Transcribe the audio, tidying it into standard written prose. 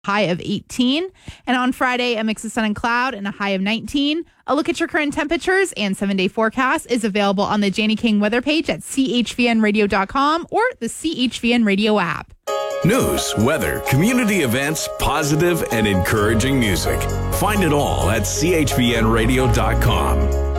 high of 18. And on Friday, a mix of sun and cloud and a high of 19. A look at your current temperatures and 7-day forecast is available on the Janie King weather page at chvnradio.com or the CHVN Radio app. News, weather, community events, positive and encouraging music. Find it all at chvnradio.com.